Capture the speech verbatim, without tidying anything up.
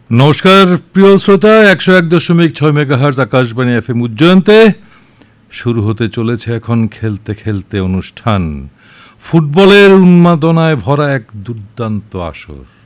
নমস্কার প্রিয় শ্রোতা, একশো এক দশমিক ছয় মেগাহার্জ আকাশবাণী এফ এম উজ্জয়ন্তে শুরু হতে চলেছে এখন খেলতে খেলতে অনুষ্ঠান। ফুটবলের উন্মাদনায় ভরা এক দুর্দান্ত আসর।